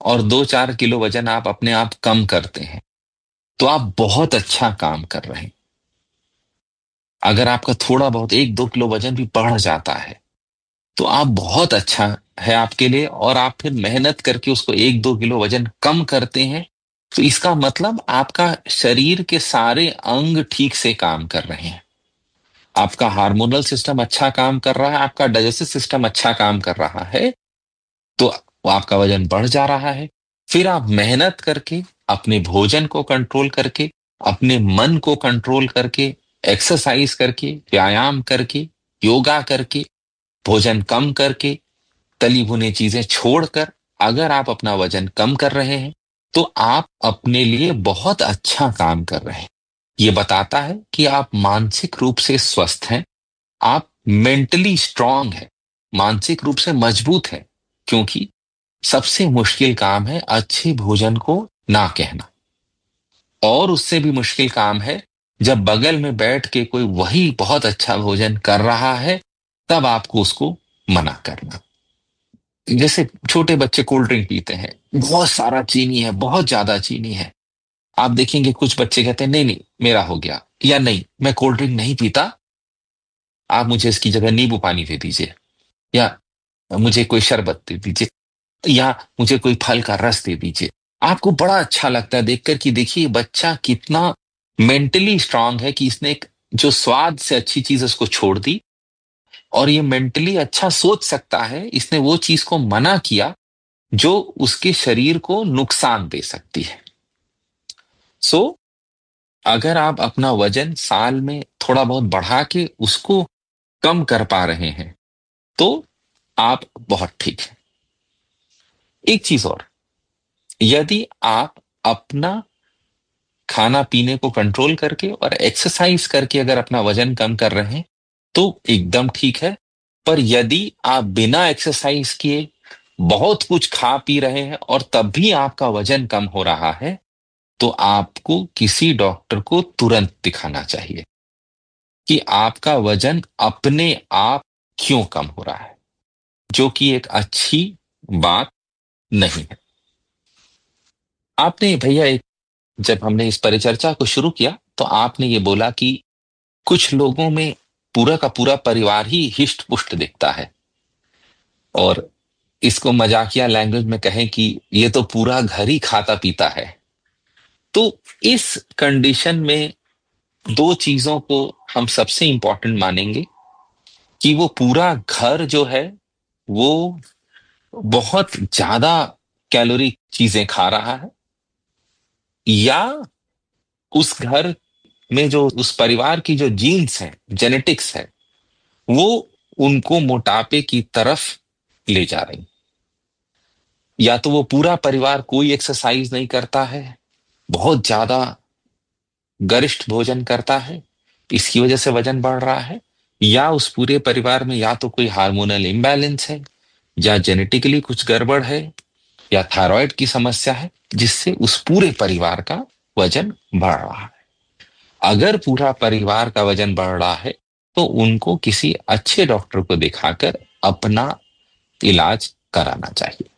और 2-4 किलो वजन आप अपने आप कम करते हैं, तो आप बहुत अच्छा काम कर रहे हैं। अगर आपका थोड़ा बहुत 1-2 किलो वजन भी बढ़ जाता है, तो आप बहुत अच्छा है आपके लिए, और आप फिर मेहनत करके उसको 1-2 किलो वजन कम करते हैं, तो इसका मतलब आपका शरीर के सारे अंग ठीक से काम कर रहे हैं। आपका हार्मोनल सिस्टम अच्छा काम कर रहा है, आपका डाइजेस्टिव सिस्टम अच्छा काम कर रहा है, तो आपका वजन बढ़ जा रहा है। फिर आप मेहनत करके, अपने भोजन को कंट्रोल करके, अपने मन को कंट्रोल करके, एक्सरसाइज करके, व्यायाम करके, योगा करके, भोजन कम करके, तली भुनी चीजें छोड़कर अगर आप अपना वजन कम कर रहे हैं, तो आप अपने लिए बहुत अच्छा काम कर रहे हैं। ये बताता है कि आप मानसिक रूप से स्वस्थ हैं, आप मेंटली स्ट्रांग हैं, मानसिक रूप से मजबूत हैं, क्योंकि सबसे मुश्किल काम है अच्छे भोजन को ना कहना। और उससे भी मुश्किल काम है जब बगल में बैठ के कोई वही बहुत अच्छा भोजन कर रहा है, तब आपको उसको मना करना। जैसे छोटे बच्चे कोल्ड ड्रिंक पीते हैं, बहुत सारा चीनी है, बहुत ज्यादा चीनी है। आप देखेंगे कुछ बच्चे कहते हैं नहीं नहीं मेरा हो गया, या नहीं मैं कोल्ड ड्रिंक नहीं पीता, आप मुझे इसकी जगह नींबू पानी दे दीजिए, या मुझे कोई शरबत दे दीजिए, या मुझे कोई फल का रस दे दीजिए। आपको बड़ा अच्छा लगता है देखकर कि देखिए बच्चा कितना मेंटली स्ट्रांग है, कि इसने एक जो स्वाद से अच्छी चीज उसको छोड़ दी, और ये मेंटली अच्छा सोच सकता है, इसने वो चीज को मना किया जो उसके शरीर को नुकसान दे सकती है। सो अगर आप अपना वजन साल में थोड़ा बहुत बढ़ा के उसको कम कर पा रहे हैं, तो आप बहुत ठीक हैं। एक चीज और, यदि आप अपना खाना पीने को कंट्रोल करके और एक्सरसाइज करके अगर अपना वजन कम कर रहे हैं, तो एकदम ठीक है। पर यदि आप बिना एक्सरसाइज किए बहुत कुछ खा पी रहे हैं और तब भी आपका वजन कम हो रहा है, तो आपको किसी डॉक्टर को तुरंत दिखाना चाहिए कि आपका वजन अपने आप क्यों कम हो रहा है, जो कि एक अच्छी बात नहीं है। आपने भैया एक, जब हमने इस परिचर्चा को शुरू किया तो आपने ये बोला कि कुछ लोगों में पूरा का पूरा परिवार ही हिष्ट पुष्ट दिखता है, और इसको मजाकिया लैंग्वेज में कहें कि ये तो पूरा घर ही खाता पीता है। तो इस कंडीशन में दो चीजों को हम सबसे इंपॉर्टेंट मानेंगे, कि वो पूरा घर जो है वो बहुत ज्यादा कैलोरी चीजें खा रहा है, या उस घर में जो उस परिवार की जो जीन्स है, जेनेटिक्स है, वो उनको मोटापे की तरफ ले जा रही। या तो वो पूरा परिवार कोई एक्सरसाइज नहीं करता है, बहुत ज्यादा गरिष्ठ भोजन करता है, इसकी वजह से वजन बढ़ रहा है, या उस पूरे परिवार में या तो कोई हार्मोनल इम्बैलेंस है, या जेनेटिकली कुछ गड़बड़ है, या थायराइड की समस्या है, जिससे उस पूरे परिवार का वजन बढ़ रहा है। अगर पूरा परिवार का वजन बढ़ रहा है, तो उनको किसी अच्छे डॉक्टर को दिखाकर अपना इलाज कराना चाहिए।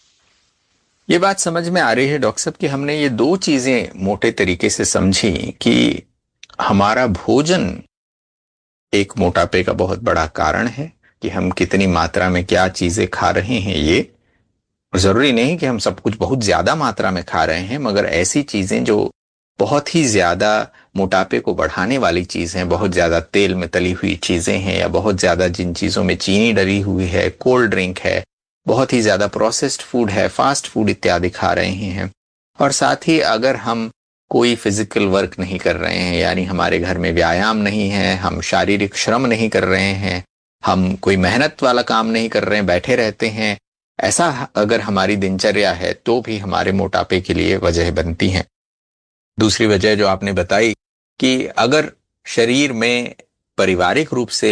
ये बात समझ में आ रही है डॉक्टर साहब कि हमने ये दो चीजें मोटे तरीके से समझी कि हमारा भोजन एक मोटापे का बहुत बड़ा कारण है, कि हम कितनी मात्रा में क्या चीजें खा रहे हैं। ये जरूरी नहीं कि हम सब कुछ बहुत ज्यादा मात्रा में खा रहे हैं, मगर ऐसी चीजें जो बहुत ही ज्यादा मोटापे को बढ़ाने वाली चीज हैं, बहुत ज्यादा तेल में तली हुई चीजें हैं, या बहुत ज्यादा जिन चीजों में चीनी डली हुई है, कोल्ड ड्रिंक है, बहुत ही ज्यादा प्रोसेस्ड फूड है, फास्ट फूड इत्यादि खा रहे हैं। और साथ ही अगर हम कोई फिजिकल वर्क नहीं कर रहे हैं, यानी हमारे घर में व्यायाम नहीं है, हम शारीरिक श्रम नहीं कर रहे हैं, हम कोई मेहनत वाला काम नहीं कर रहे हैं, बैठे रहते हैं, ऐसा अगर हमारी दिनचर्या है, तो भी हमारे मोटापे के लिए वजह बनती है। दूसरी वजह जो आपने बताई कि अगर शरीर में पारिवारिक रूप से,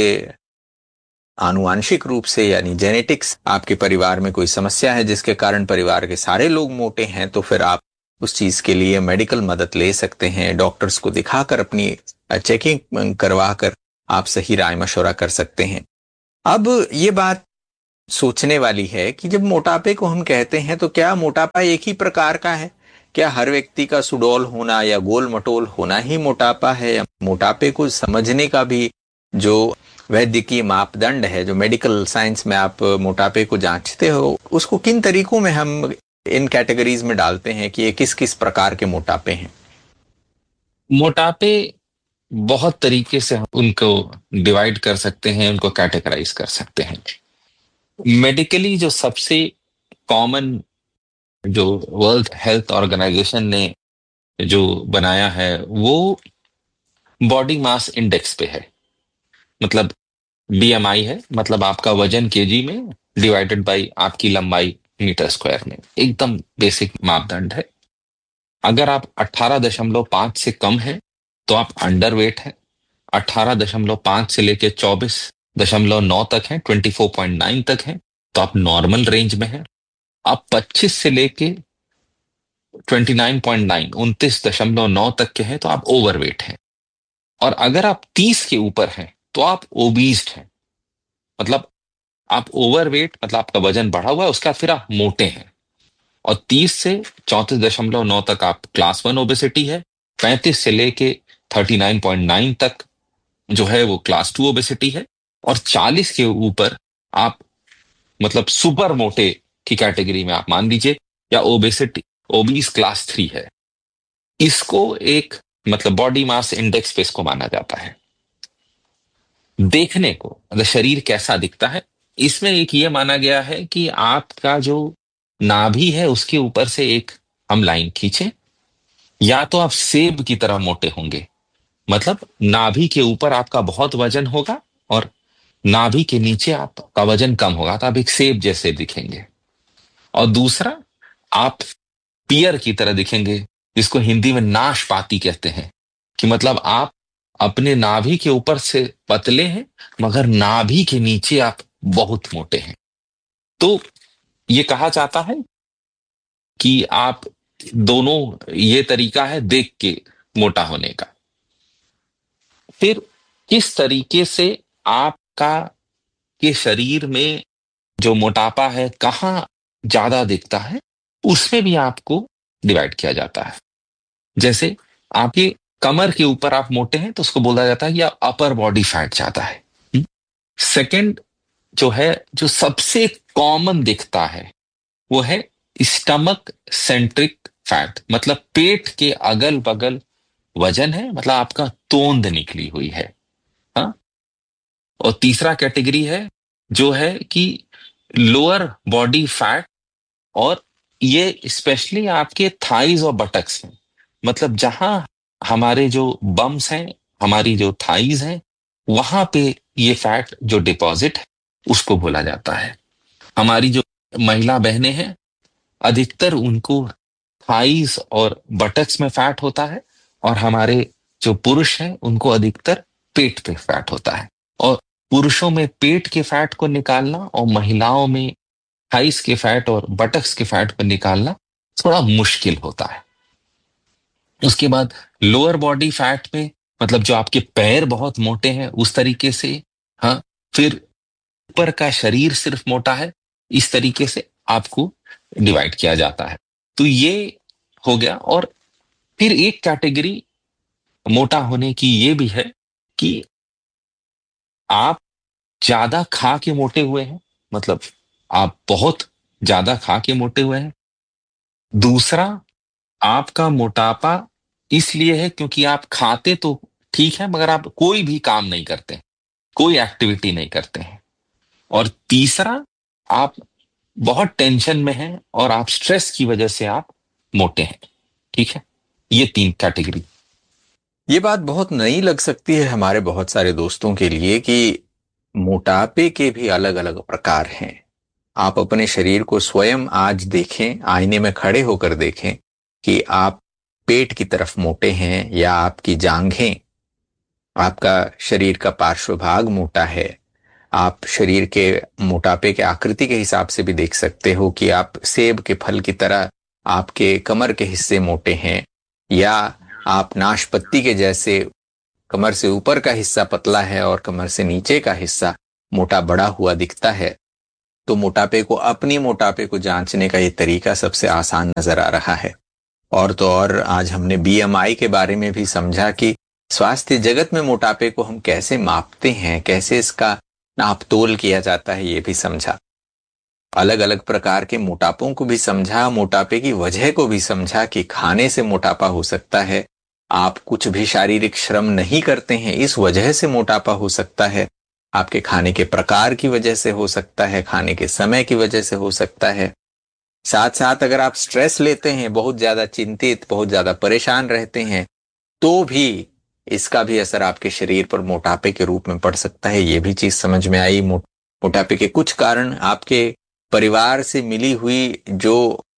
आनुवांशिक रूप से, यानी जेनेटिक्स, आपके परिवार में कोई समस्या है जिसके कारण परिवार के सारे लोग मोटे हैं, तो फिर आप उस चीज के लिए मेडिकल मदद ले सकते हैं, डॉक्टर्स को दिखाकर अपनी चेकिंग करवा कर आप सही राय मशवरा कर सकते हैं। अब ये बात सोचने वाली है कि जब मोटापे को हम कहते हैं तो क्या मोटापा एक ही प्रकार का है? क्या हर व्यक्ति का सुडौल होना या गोल मटोल होना ही मोटापा है? या मोटापे को समझने का भी जो वैद्यकीय मापदंड है, जो मेडिकल साइंस में आप मोटापे को जांचते हो, उसको किन तरीकों में हम इन कैटेगरीज में डालते हैं कि ये किस किस प्रकार के मोटापे हैं? मोटापे बहुत तरीके से हम उनको डिवाइड कर सकते हैं, उनको कैटेगराइज कर सकते हैं। मेडिकली जो सबसे कॉमन, जो वर्ल्ड हेल्थ ऑर्गेनाइजेशन ने जो बनाया है, वो बॉडी मास इंडेक्स पे है। मतलब बीएमआई है, मतलब आपका वजन केजी में डिवाइडेड बाय आपकी लंबाई मीटर स्क्वायर में। एकदम बेसिक मापदंड है। अगर आप 18.5 से कम है तो आप अंडर वेट है। 18.5 से लेके 24.9 तक है, 24.9 तक है, तो आप नॉर्मल रेंज में है। आप 25 से लेके 29.9, 29.9 तक के हैं तो आप ओवरवेट हैं। और अगर आप 30 के ऊपर हैं तो आप ओबीस्ड हैं। मतलब आप ओवरवेट, मतलब आपका वजन बढ़ा हुआ है, उसके बाद फिर आप मोटे हैं। और 30 से 34.9 तक आप क्लास 1 ओबेसिटी है। 35 से लेके 39.9 तक जो है वो क्लास 2 ओबेसिटी है। और 40 के ऊपर आप मतलब सुपर मोटे की कैटेगरी में आप मान लीजिए, या ओबेसिटी ओबीस क्लास 3 है। इसको एक मतलब बॉडी मास इंडेक्स पे इसको माना जाता है। देखने को मतलब शरीर कैसा दिखता है, इसमें एक ये माना गया है कि आपका जो नाभि है उसके ऊपर से एक हम लाइन खींचे, या तो आप सेब की तरह मोटे होंगे। मतलब नाभि के ऊपर आपका बहुत वजन होगा और नाभि के नीचे आपका वजन कम होगा, तो आप एक सेब जैसे दिखेंगे। और दूसरा, आप पियर की तरह दिखेंगे, जिसको हिंदी में नाशपाती कहते हैं। कि मतलब आप अपने नाभि के ऊपर से पतले हैं मगर नाभि के नीचे आप बहुत मोटे हैं। तो ये कहा जाता है कि आप दोनों, ये तरीका है देख के मोटा होने का। फिर किस तरीके से आपका के शरीर में जो मोटापा है कहाँ ज्यादा दिखता है, उसमें भी आपको डिवाइड किया जाता है। जैसे आपके कमर के ऊपर आप मोटे हैं तो उसको बोला जाता है कि अपर बॉडी फैट ज्यादा है। सेकंड जो है, जो सबसे कॉमन दिखता है, वो है स्टमक सेंट्रिक फैट। मतलब पेट के अगल बगल वजन है, मतलब आपका तोंद निकली हुई है। हाँ। और तीसरा कैटेगरी है जो है कि लोअर बॉडी फैट, और ये स्पेशली आपके थाइज और बटक्स में। मतलब जहां हमारे जो बम्स हैं, हमारी जो थाइज हैं, वहां पे ये फैट जो डिपॉजिट है उसको बोला जाता है। हमारी जो महिला बहनें हैं, अधिकतर उनको थाइस और बटक्स में फैट होता है। और हमारे जो पुरुष हैं उनको अधिकतर पेट पे फैट होता है। और पुरुषों में पेट के फैट को निकालना और महिलाओं में थाइस के फैट और बटक्स के फैट को निकालना थोड़ा मुश्किल होता है। उसके बाद लोअर बॉडी फैट में, मतलब जो आपके पैर बहुत मोटे हैं उस तरीके से। हाँ। फिर ऊपर का शरीर सिर्फ मोटा है, इस तरीके से आपको डिवाइड किया जाता है। तो ये हो गया। और फिर एक कैटेगरी मोटा होने की ये भी है कि आप ज्यादा खा के मोटे हुए हैं। मतलब आप बहुत ज्यादा खा के मोटे हुए हैं। दूसरा, आपका मोटापा इसलिए है क्योंकि आप खाते तो ठीक है मगर आप कोई भी काम नहीं करते, कोई एक्टिविटी नहीं करते हैं। और तीसरा, आप बहुत टेंशन में हैं और आप स्ट्रेस की वजह से आप मोटे हैं। ठीक है, ये 3 कैटेगरी। ये बात बहुत नई लग सकती है हमारे बहुत सारे दोस्तों के लिए कि मोटापे के भी अलग अलग प्रकार हैं। आप अपने शरीर को स्वयं आज देखें, आईने में खड़े होकर देखें कि आप पेट की तरफ मोटे हैं या आपकी जांघें, आपका शरीर का पार्श्व भाग मोटा है। आप शरीर के मोटापे के आकृति के हिसाब से भी देख सकते हो कि आप सेब के फल की तरह आपके कमर के हिस्से मोटे हैं, या आप नाशपत्ती के जैसे कमर से ऊपर का हिस्सा पतला है और कमर से नीचे का हिस्सा मोटा बड़ा हुआ दिखता है। तो अपनी मोटापे को जांचने का ये तरीका सबसे आसान नजर आ रहा है। और तो और आज हमने बीएमआई के बारे में भी समझा कि स्वास्थ्य जगत में मोटापे को हम कैसे मापते हैं, कैसे इसका नापतोल किया जाता है, ये भी समझा। अलग अलग प्रकार के मोटापों को भी समझा, मोटापे की वजह को भी समझा कि खाने से मोटापा हो सकता है, आप कुछ भी शारीरिक श्रम नहीं करते हैं इस वजह से मोटापा हो सकता है, आपके खाने के प्रकार की वजह से हो सकता है, खाने के समय की वजह से हो सकता है। साथ साथ अगर आप स्ट्रेस लेते हैं, बहुत ज्यादा चिंतित, बहुत ज्यादा परेशान रहते हैं, तो भी इसका भी असर आपके शरीर पर मोटापे के रूप में पड़ सकता है। ये भी चीज समझ में आई। मोटापे के कुछ कारण आपके परिवार से मिली हुई जो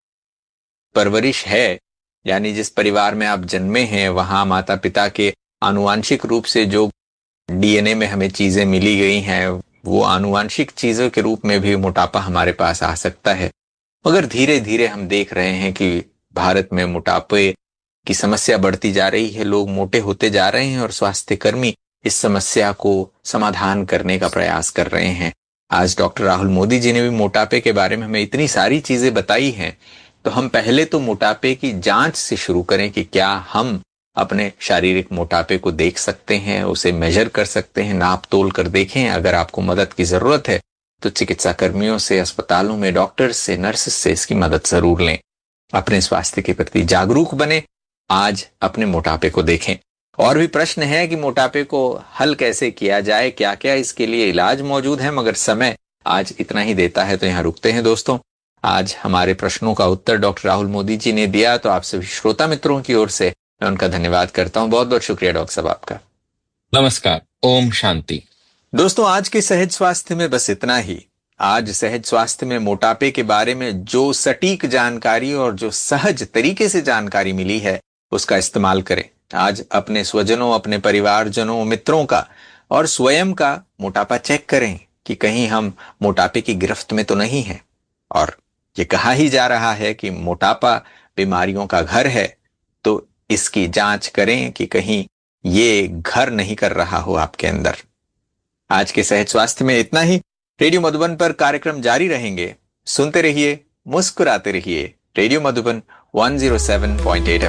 परवरिश है, यानी जिस परिवार में आप जन्मे हैं वहां माता पिता के आनुवांशिक रूप से जो डीएनए में हमें चीजें मिली गई हैं, वो आनुवांशिक चीजों के रूप में भी मोटापा हमारे पास आ सकता है। मगर धीरे धीरे हम देख रहे हैं कि भारत में मोटापे की समस्या बढ़ती जा रही है, लोग मोटे होते जा रहे हैं और स्वास्थ्य कर्मी इस समस्या को समाधान करने का प्रयास कर रहे हैं। आज डॉक्टर राहुल मोदी जी ने भी मोटापे के बारे में हमें इतनी सारी चीजें बताई हैं, तो हम पहले तो मोटापे की जांच से शुरू करें कि क्या हम अपने शारीरिक मोटापे को देख सकते हैं, उसे मेजर कर सकते हैं, नाप तोल कर देखें। अगर आपको मदद की जरूरत है तो चिकित्सा कर्मियों से, अस्पतालों में डॉक्टर्स से, नर्सेस से इसकी मदद जरूर लें। अपने स्वास्थ्य के प्रति जागरूक बने, आज अपने मोटापे को देखें। और भी प्रश्न है कि मोटापे को हल कैसे किया जाए, क्या क्या इसके लिए इलाज मौजूद है, मगर समय आज इतना ही देता है तो यहाँ रुकते हैं दोस्तों। आज हमारे प्रश्नों का उत्तर डॉक्टर राहुल मोदी जी ने दिया, तो आप सभी श्रोता मित्रों की ओर से मैं उनका धन्यवाद करता हूं। बहुत बहुत शुक्रिया डॉक्टर साहब आपका। नमस्कार। ओम शांति। दोस्तों, आज के सहज स्वास्थ्य में बस इतना ही। आज सहज स्वास्थ्य में मोटापे के बारे में जो सटीक जानकारी और जो सहज तरीके से जानकारी मिली है उसका इस्तेमाल करें। आज अपने स्वजनों, अपने परिवारजनों, मित्रों का और स्वयं का मोटापा चेक करें कि कहीं हम मोटापे की गिरफ्त में तो नहीं हैं। और ये कहा ही जा रहा है कि मोटापा बीमारियों का घर है, तो इसकी जांच करें कि कहीं ये घर नहीं कर रहा हो आपके अंदर। आज के सहज स्वास्थ्य में इतना ही। रेडियो मधुबन पर कार्यक्रम जारी रहेंगे। सुनते रहिए, मुस्कुराते रहिए। रेडियो मधुबन 107.8